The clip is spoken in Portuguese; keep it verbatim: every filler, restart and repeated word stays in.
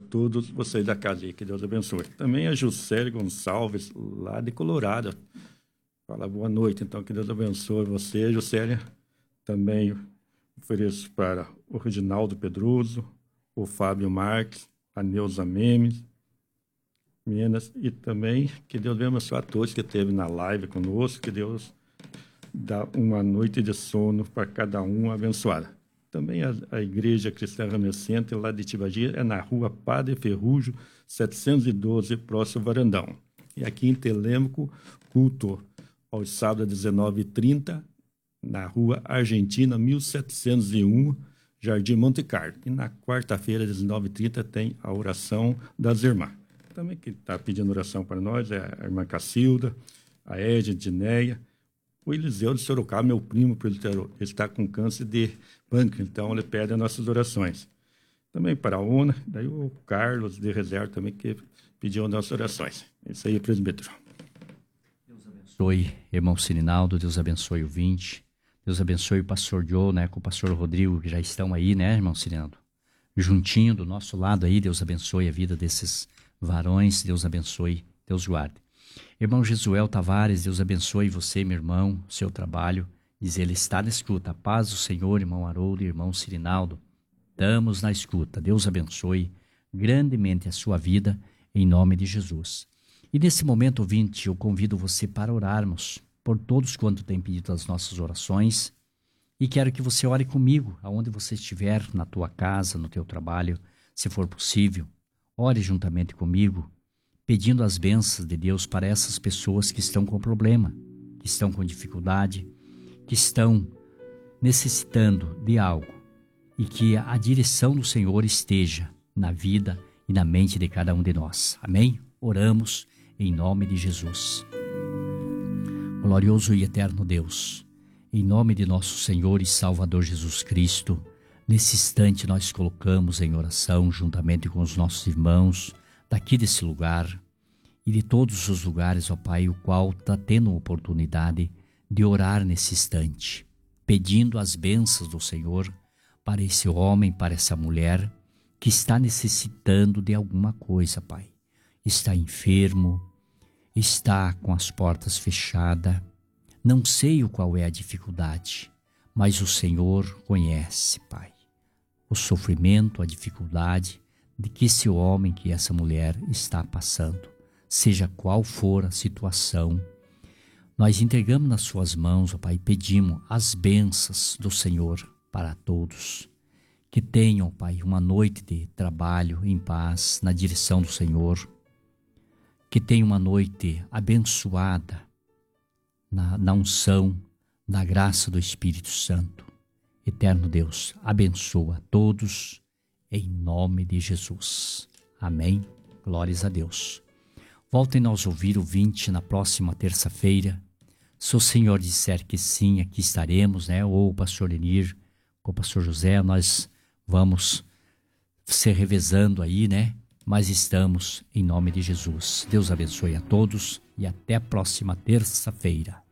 todos vocês da casa aí, que Deus abençoe. Também a Juscelia Gonçalves, lá de Colorado. Fala boa noite, então, que Deus abençoe você, Juscelia. Também ofereço para o Reginaldo Pedroso, o Fábio Marques, a Neuza Memes, Minas, e também que Deus abençoe a todos que esteve na live conosco, que Deus dá uma noite de sono para cada um abençoada. Também a, a Igreja Cristã Remanescente, lá de Tibagi, é na rua Padre Ferrugem, setecentos e doze, próximo ao Varandão. E aqui em Telêmaco, culto aos sábados às dezenove e trinta, na rua Argentina, mil setecentos e um, Jardim Monte Carlo. E na quarta-feira, às dezenove e trinta, tem a oração das irmãs. Também que está pedindo oração para nós é a irmã Cacilda, a Edna Dineia, o Eliseu de Sorocaba, meu primo, ele está com câncer de pâncreas, então ele pede as nossas orações. Também para a Ona, daí o Carlos de Reserva também, que pediu as nossas orações. É isso aí, presbítero. Deus abençoe, irmão Sirinaldo, Deus abençoe o vinte, Deus abençoe o pastor Joe, né, com o pastor Rodrigo, que já estão aí, né, irmão Sirinaldo? Juntinho do nosso lado aí, Deus abençoe a vida desses varões, Deus abençoe, Deus guarde. Irmão Jesuel Tavares, Deus abençoe você, meu irmão, seu trabalho. Diz ele, está na escuta. A paz do Senhor, irmão Haroldo, irmão Sirinaldo. Estamos na escuta. Deus abençoe grandemente a sua vida, em nome de Jesus. E nesse momento, ouvinte, eu convido você para orarmos por todos quanto têm pedido as nossas orações. E quero que você ore comigo, aonde você estiver, na tua casa, no teu trabalho, se for possível. Ore juntamente comigo, pedindo as bênçãos de Deus para essas pessoas que estão com problema, que estão com dificuldade, que estão necessitando de algo e que a direção do Senhor esteja na vida e na mente de cada um de nós. Amém? Oramos em nome de Jesus. Glorioso e eterno Deus, em nome de nosso Senhor e Salvador Jesus Cristo, nesse instante nós colocamos em oração juntamente com os nossos irmãos daqui desse lugar e de todos os lugares, ó Pai, o qual está tendo a oportunidade de orar nesse instante, pedindo as bênçãos do Senhor para esse homem, para essa mulher que está necessitando de alguma coisa, Pai. Está enfermo, está com as portas fechadas, não sei o qual é a dificuldade, mas o Senhor conhece, Pai, o sofrimento, a dificuldade de que esse homem, que essa mulher está passando, seja qual for a situação. Nós entregamos nas suas mãos, ó Pai, e pedimos as bênçãos do Senhor para todos. Que tenham, Pai, uma noite de trabalho em paz, na direção do Senhor. Que tenham uma noite abençoada na, na unção, na graça do Espírito Santo. Eterno Deus, abençoa a todos, em nome de Jesus. Amém. Glórias a Deus. Voltem nós ouvir o vinte na próxima terça-feira. Se o Senhor disser que sim, aqui estaremos, né? Ou o pastor Enir, com o pastor José, nós vamos se revezando aí, né? Mas estamos em nome de Jesus. Deus abençoe a todos e até a próxima terça-feira.